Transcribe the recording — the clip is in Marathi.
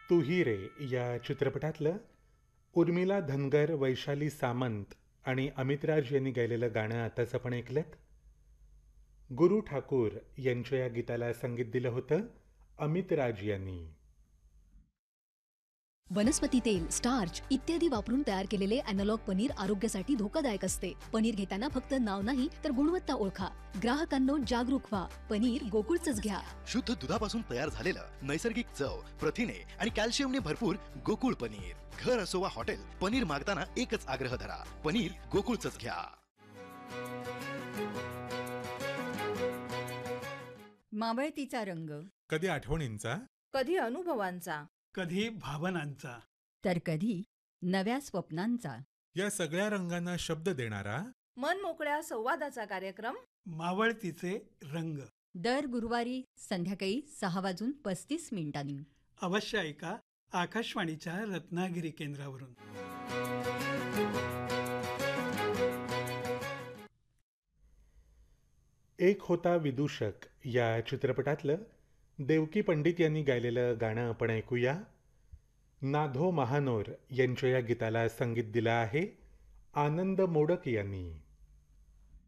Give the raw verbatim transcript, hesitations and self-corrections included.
तू ही रे या चित्रपटातलं उर्मिला धनगर, वैशाली सामंत आणि अमितराज यांनी गायलेलं गाणं आताच आपण ऐकलंत. गुरु ठाकूर यांच्या या गीताला संगीत दिलं होतं अमितराज यांनी. वनस्पती तेल, स्टार्च इत्यादी वापरून तयार केलेले अॅनालॉग पनीर आरोग्यासाठी धोकादायक असते. पनीर घेताना फक्त नाव नाही तर गुणवत्ता ओळखा. ग्राहकांनो जागरूक व्हा. पनीर गोकुळचंच घ्या. शुद्ध दुधापासून तयार झालेलं नैसर्गिक चव, प्रथिने आणि कॅल्शियमने भरपूर गोकुळ पनीर. घर असो वा हॉटेल, पनीर मागताना एकच आग्रह धरा, पनीर गोकुळचंच घ्या. मावळतीचा रंग, कधी आठवणींचा, कधी अनुभवांचा, कधी भावनांचा, तर कधी नव्या स्वप्नांचा. या सगळ्या रंगांना शब्द देणारा मन मोकळ्या संवादाचा कार्यक्रम मावळतीचे रंग. दर गुरुवारी संध्याकाळी सहा वाजून पस्तीस मिनिटांनी अवश्य ऐका आकाशवाणीच्या रत्नागिरी केंद्रावरून. एक होता विदूषक या चित्रपटातलं देवकी पंडित यांनी गायलेलं गाणं आपण ऐकूया. नाधो महानोर यांच्या या गीताला संगीत दिलं आहे आनंद मोडक यांनी.